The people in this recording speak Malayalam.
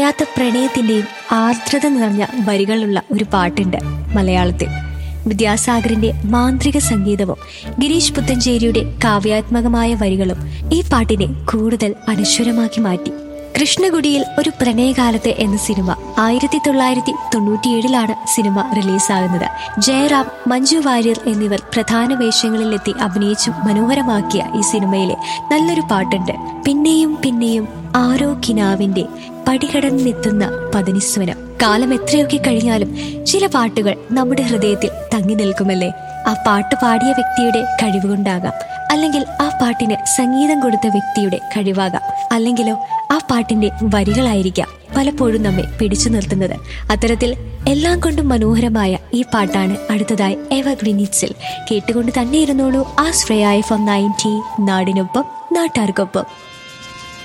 വല്ലാത്ത പ്രണയത്തിന്റെയും ആർദ്രത നിറഞ്ഞ വരികളുള്ള ഒരു പാട്ടുണ്ട് മലയാളത്തിൽ. വിദ്യാസാഗറിന്റെ മാന്ത്രിക സംഗീതവും ഗിരീഷ് പുത്തഞ്ചേരിയുടെ കാവ്യാത്മകമായ വരികളും ഈ പാട്ടിനെ കൂടുതൽ അനശ്വരമാക്കി മാറ്റി. കൃഷ്ണകുടിയിൽ ഒരു പ്രണയകാലത്ത് എന്ന സിനിമ 1997 സിനിമ റിലീസാകുന്നത്. ജയറാം, മഞ്ജു വാര്യർ എന്നിവർ പ്രധാന വേഷങ്ങളിലെത്തി അഭിനയിച്ചു മനോഹരമാക്കിയ ഈ സിനിമയിലെ നല്ലൊരു പാട്ടുണ്ട്. പിന്നെയും പിന്നെയും ആരോ കിനാവിന്റെ പടികടന്നെത്തുന്ന പതിനിസ്വനം. കാലം എത്രയൊക്കെ കഴിഞ്ഞാലും ചില പാട്ടുകൾ നമ്മുടെ ഹൃദയത്തിൽ തങ്ങി നിൽക്കുമല്ലേ? ആ പാട്ട് പാടിയ വ്യക്തിയുടെ കഴിവുകൊണ്ടാകാം, അല്ലെങ്കിൽ ആ പാട്ടിന് സംഗീതം കൊടുത്ത വ്യക്തിയുടെ കഴിവാകാം, അല്ലെങ്കിലോ ആ പാട്ടിന്റെ വരികളായിരിക്കാം പലപ്പോഴും നമ്മെ പിടിച്ചു നിർത്തുന്നത്. അത്തരത്തിൽ എല്ലാം കൊണ്ടും മനോഹരമായ ഈ പാട്ടാണ് അടുത്തതായി എവർഗ്രീൻസിൽ. കേട്ടുകൊണ്ട് തന്നെ ഇരുന്നോളൂ. ആശ്രയ FM 90 നാടിനൊപ്പം നാട്ടാർക്കൊപ്പം.